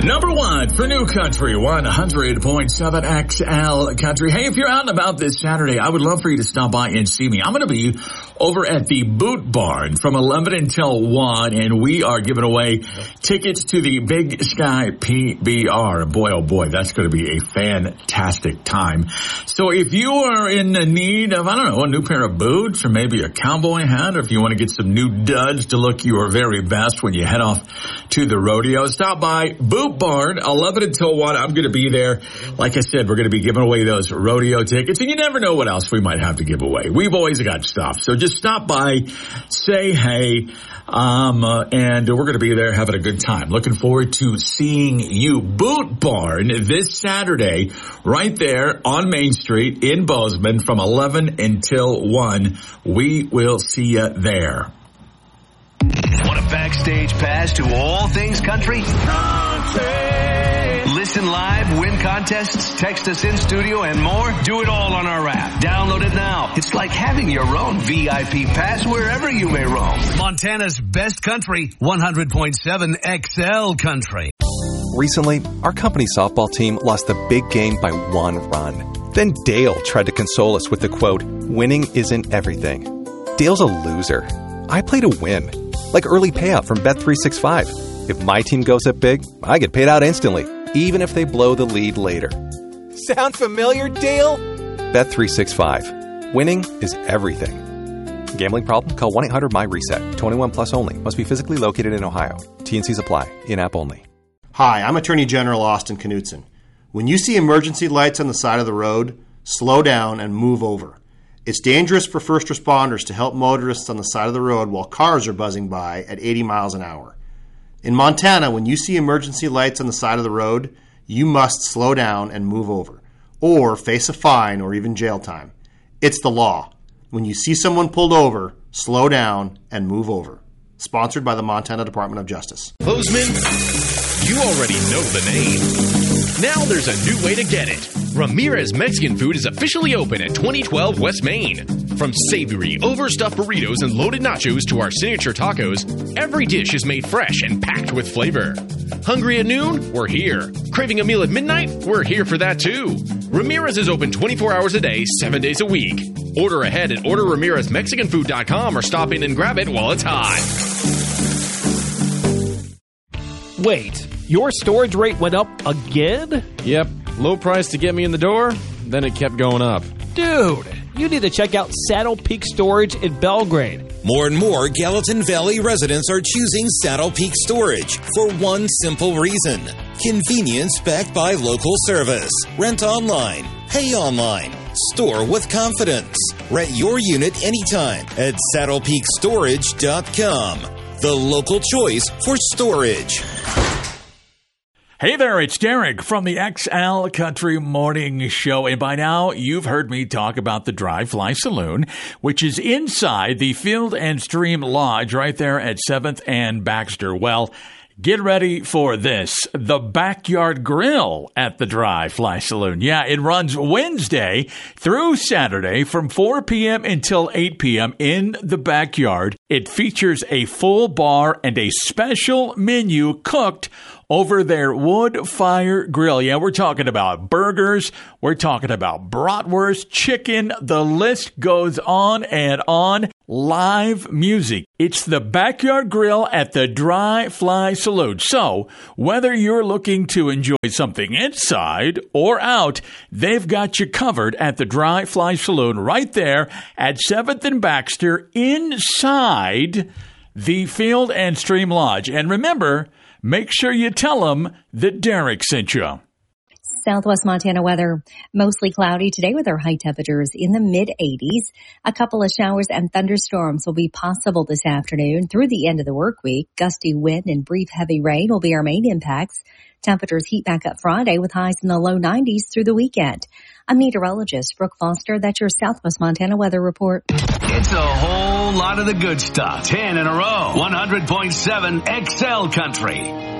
Number one for New Country, 100.7 XL Country. Hey, if you're out and about this Saturday, I would love for you to stop by and see me. I'm going to be over at the Boot Barn from 11 until 1, and we are giving away tickets to the Big Sky PBR. Boy, oh boy, that's going to be a fantastic time. So if you are in the need of, I don't know, a new pair of boots or maybe a cowboy hat, or if you want to get some new duds to look your very best when you head off to the rodeo, stop by Boot Barn, 11 until 1. I'm going to be there. Like I said, we're going to be giving away those rodeo tickets, and you never know what else we might have to give away. We've always got stuff. So just stop by, say hey, and we're going to be there having a good time. Looking forward to seeing you. Boot Barn this Saturday right there on Main Street in Bozeman from 11 until 1. We will see you there. Want a backstage pass to all things country? Listen live, win contests, text us in studio, and more? Do it all on our app. Download it now. It's like having your own VIP pass wherever you may roam. Montana's best country, 100.7 XL Country. Recently, our company softball team lost the big game by 1 run. Then Dale tried to console us with the quote, "Winning isn't everything." Dale's a loser. I play to win. Like early payout from Bet365. If my team goes up big, I get paid out instantly, even if they blow the lead later. Sound familiar, Dale? Bet365. Winning is everything. Gambling problem? Call 1-800-MY-RESET. 21 plus only. Must be physically located in Ohio. T&Cs apply. In-app only. Hi, I'm Attorney General Austin Knutson. When you see emergency lights on the side of the road, slow down and move over. It's dangerous for first responders to help motorists on the side of the road while cars are buzzing by at 80 miles an hour. In Montana, when you see emergency lights on the side of the road, you must slow down and move over, or face a fine or even jail time. It's the law. When you see someone pulled over, slow down and move over. Sponsored by the Montana Department of Justice. Bozeman, you already know the name. Now there's a new way to get it. Ramirez Mexican Food is officially open at 2012 West Main. From savory, overstuffed burritos and loaded nachos to our signature tacos, every dish is made fresh and packed with flavor. Hungry at noon? We're here. Craving a meal at midnight? We're here for that too. Ramirez is open 24 hours a day, 7 days a week. Order ahead at orderramirezmexicanfood.com or stop in and grab it while it's hot. Wait, your storage rate went up again? Yep. Low price to get me in the door, then it kept going up. Dude, you need to check out Saddle Peak Storage in Belgrade. More and more Gallatin Valley residents are choosing Saddle Peak Storage for one simple reason. Convenience backed by local service. Rent online. Pay online. Store with confidence. Rent your unit anytime at saddlepeakstorage.com. The local choice for storage. Hey there, it's Derek from the XL Country Morning Show. And by now, you've heard me talk about the Dry Fly Saloon, which is inside the Field and Stream Lodge right there at 7th and Baxter. Well, get ready for this. The Backyard Grill at the Dry Fly Saloon. Yeah, it runs Wednesday through Saturday from 4 p.m. until 8 p.m. in the backyard. It features a full bar and a special menu cooked over their wood fire grill. Yeah, we're talking about burgers. We're talking about bratwurst, chicken. The list goes on and on. Live music. It's the Backyard Grill at the Dry Fly Saloon. So, whether you're looking to enjoy something inside or out, they've got you covered at the Dry Fly Saloon right there at 7th and Baxter inside the Field and Stream Lodge. And remember, make sure you tell them that Derek sent you. Southwest Montana weather, mostly cloudy today with our high temperatures in the mid-80s. A couple of showers and thunderstorms will be possible this afternoon through the end of the work week. Gusty wind and brief heavy rain will be our main impacts. Temperatures heat back up Friday with highs in the low 90s through the weekend. I'm meteorologist Brooke Foster. That's your Southwest Montana weather report. It's a whole lot of the good stuff. 10 in a row. 100.7 XL Country.